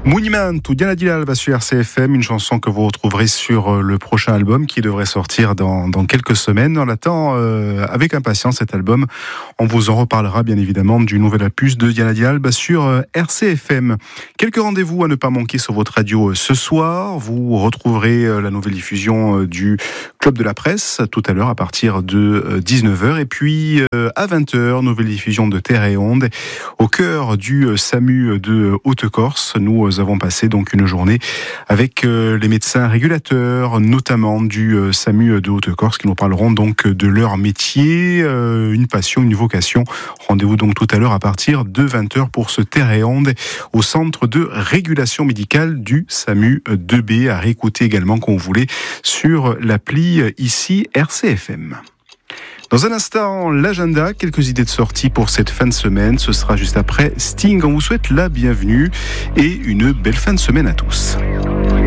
Monument ou Diana Dilal va sur RCFM, une chanson que vous retrouverez sur le prochain album qui devrait sortir dans quelques semaines. On attend avec impatience cet album. On vous en reparlera bien évidemment du nouvel opus de Diana Dilal sur RCFM. Quelques rendez-vous à ne pas manquer sur votre radio ce soir. Vous retrouverez la nouvelle diffusion du Club de la Presse tout à l'heure à partir de 19h. Et puis à 20h, nouvelle diffusion de Terre et Onde au cœur du SAMU de Haute-Corse. Nous avons passé donc une journée avec les médecins régulateurs, notamment du SAMU de Haute-Corse, qui nous parleront donc de leur métier, une passion, une vocation. Rendez-vous donc tout à l'heure à partir de 20h pour ce Terre et Onde au centre de régulation médicale du SAMU 2B, à réécouter également quand vous voulez sur l'appli ici RCFM. Dans un instant, l'agenda, quelques idées de sortie pour cette fin de semaine. Ce sera juste après Sting. On vous souhaite la bienvenue et une belle fin de semaine à tous.